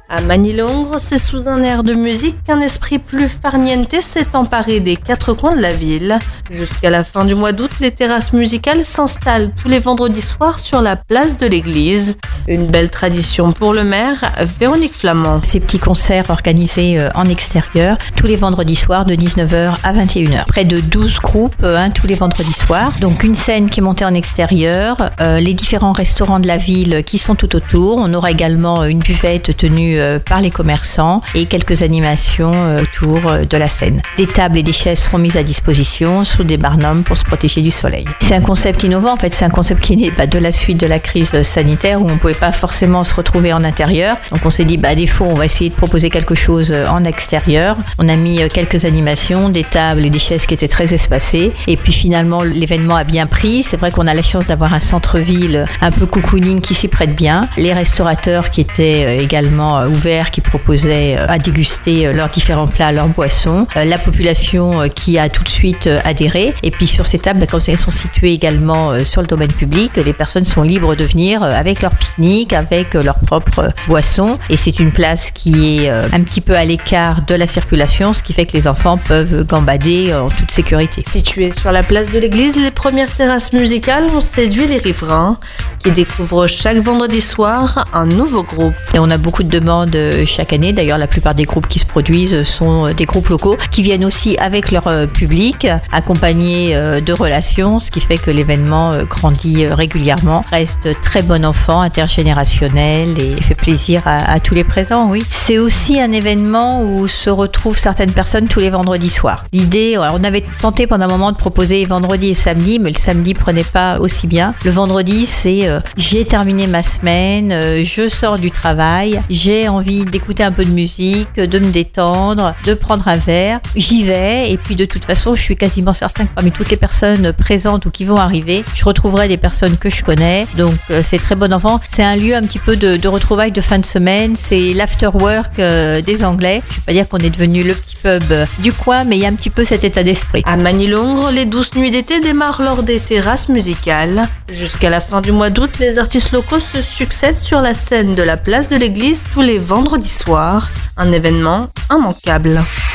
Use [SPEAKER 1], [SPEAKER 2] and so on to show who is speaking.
[SPEAKER 1] À Manilongre, c'est sous un air de musique qu'un esprit plus farniente s'est emparé des quatre coins de la ville. Jusqu'à la fin du mois d'août, les terrasses musicales s'installent tous les vendredis soirs sur la place de l'église. Une belle tradition pour le maire, Véronique Flamand.
[SPEAKER 2] Ces petits concerts organisés en extérieur tous les vendredis soirs de 19h à 21h. Près de 12 groupes tous les vendredis soirs. Donc une scène qui est montée en extérieur, les différents restaurants de la ville qui sont tout autour. On aura également une buvette tenue par les commerçants et quelques animations autour de la scène. Des tables et des chaises seront mises à disposition sous des barnums pour se protéger du soleil. C'est un concept innovant, en fait, c'est un concept qui est né de la suite de la crise sanitaire où on ne pouvait pas forcément se retrouver en intérieur. Donc on s'est dit, à défaut, on va essayer de proposer quelque chose en extérieur. On a mis quelques animations, des tables et des chaises qui étaient très espacées. Et puis finalement, l'événement a bien pris. C'est vrai qu'on a la chance d'avoir un centre-ville un peu cocooning qui s'y prête bien. Les restaurateurs qui étaient également ouverts, qui proposaient à déguster leurs différents plats, leurs boissons. La population qui a tout de suite adhéré. Et puis sur ces tables, comme elles sont situées également sur le domaine public, les personnes sont libres de venir avec leur pique-nique, avec leurs propres boissons. Et c'est une place qui est un petit peu à l'écart de la circulation, ce qui fait que les enfants peuvent gambader en toute sécurité.
[SPEAKER 1] Située sur la place de l'église, les premières terrasses musicales ont séduit les riverains qui découvrent chaque vendredi soir un nouveau groupe.
[SPEAKER 2] Et on a beaucoup de demandes chaque année. D'ailleurs, la plupart des groupes qui se produisent sont des groupes locaux qui viennent aussi avec leur public, accompagnés de relations, ce qui fait que l'événement grandit régulièrement, reste très bon enfant, intergénérationnel et fait plaisir à tous les présents, oui. C'est aussi un événement où se retrouvent certaines personnes tous les vendredis soirs. L'idée, alors on avait tenté pendant un moment de proposer vendredi et samedi, mais le samedi prenait pas aussi bien. Le vendredi, c'est j'ai terminé ma semaine, je sors du travail, j'ai envie d'écouter un peu de musique, de me détendre, de prendre un verre, j'y vais et puis de toute façon, je suis quasiment certain que parmi toutes les personnes présentes ou qui vont arriver, je retrouverai des personnes que je connais. Donc c'est très bon enfant. C'est un lieu un petit peu de retrouvailles de fin de semaine. C'est l'afterwork des Anglais. Je ne vais pas dire qu'on est devenu le petit pub du coin, mais il y a un petit peu cet état d'esprit.
[SPEAKER 1] À Manilongre, les douces nuits d'été démarrent lors des terrasses musicales. Jusqu'à la fin du mois d'août, les artistes locaux se succèdent sur la scène de la place de l'église tous les vendredis soirs. Un événement immanquable.